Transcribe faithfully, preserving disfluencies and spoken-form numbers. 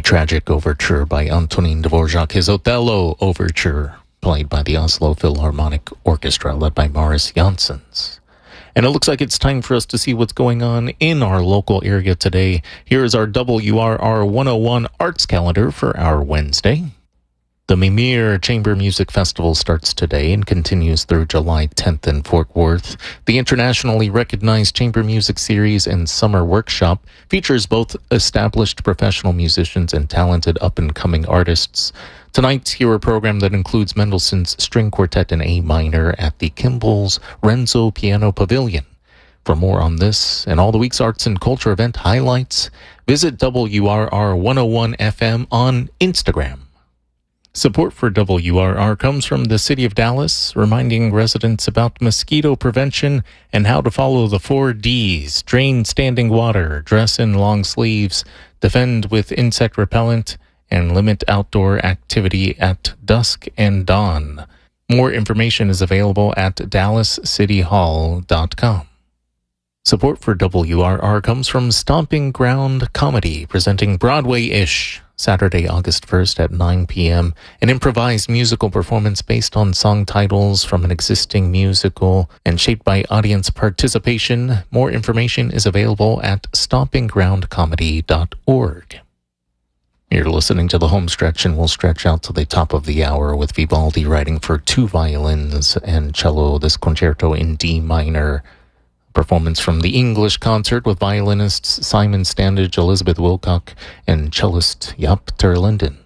Tragic Overture by Antonin Dvorak, his Othello Overture, played by the Oslo Philharmonic Orchestra, led by Morris Janssens. And it looks like it's time for us to see what's going on in our local area today. Here is our W R R one oh one Arts Calendar for our Wednesday. The Mimir Chamber Music Festival starts today and continues through July tenth in Fort Worth. The internationally recognized Chamber Music Series and Summer Workshop features both established professional musicians and talented up-and-coming artists. Tonight's hear a program that includes Mendelssohn's String Quartet in A minor at the Kimball's Renzo Piano Pavilion. For more on this and all the week's arts and culture event highlights, visit W R R one oh one F M on Instagram. Support for W R R comes from the City of Dallas, reminding residents about mosquito prevention and how to follow the four Ds: drain standing water, dress in long sleeves, defend with insect repellent, and limit outdoor activity at dusk and dawn. More information is available at dallas city hall dot com. Support for W R R comes from Stomping Ground Comedy, presenting Broadway-ish, Saturday, August first at nine p.m., an improvised musical performance based on song titles from an existing musical and shaped by audience participation. More information is available at stomping ground comedy dot org. You're listening to the home stretch, and we'll stretch out to the top of the hour with Vivaldi writing for two violins and cello this concerto in D minor. Performance from the English concert with violinists Simon Standage, Elizabeth Wilcock, and cellist Jaap ter Linden.